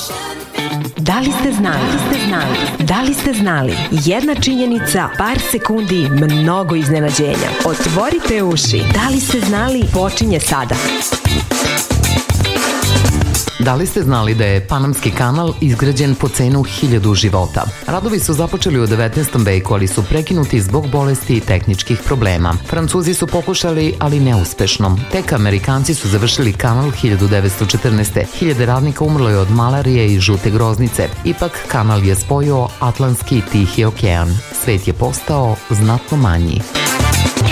Da li ste znali? Da li ste znali? Jedna činjenica, par sekundi, mnogo iznenađenja. Otvorite uši. Da li ste znali? Počinje sada. Da li ste znali da je Panamski kanal izgrađen po cenu 1000 života? Radovi su započeli u 19. veku, ali su prekinuti zbog bolesti i tehničkih problema. Francuzi su pokušali, ali neuspešno. Tek Amerikanci su završili kanal 1914. Hiljade radnika umrlo je od malarije i žute groznice. Ipak, kanal je spojio Atlantski i Tihi okean. Svet je postao znatno manji.